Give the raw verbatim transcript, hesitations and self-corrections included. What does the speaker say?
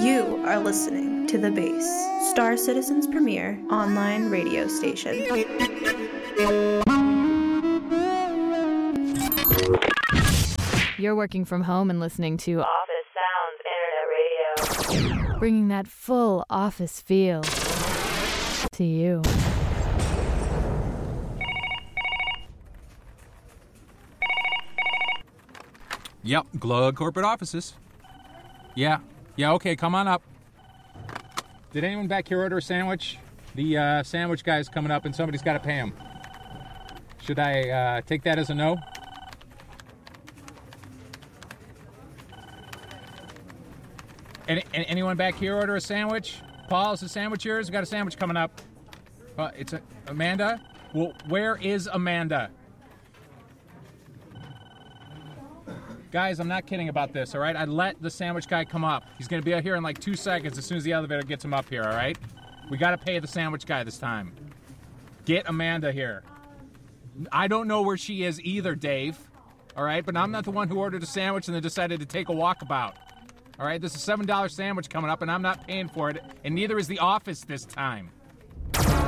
You are listening to The Base, Star Citizen's premier online radio station. You're working from home and listening to Office Sounds Internet Radio, bringing that full office feel to you. Yep, Glug Corporate Offices. Yeah, yeah, okay, come on up. Did anyone back here order a sandwich? The uh, sandwich guy's coming up and somebody's got to pay him. Should I uh, take that as a no? Any, anyone back here order a sandwich? Paul, is the sandwich yours? We got a sandwich coming up. Uh, it's a, Amanda? Well, where is Amanda? Guys, I'm not kidding about this, all right? I let the sandwich guy come up. He's going to be out here in like two seconds as soon as the elevator gets him up here, all right? We got to pay the sandwich guy this time. Get Amanda here. I don't know where she is either, Dave, all right? But I'm not the one who ordered a sandwich and then decided to take a walkabout, all right? This is a seven dollar sandwich coming up, and I'm not paying for it, and neither is the office this time.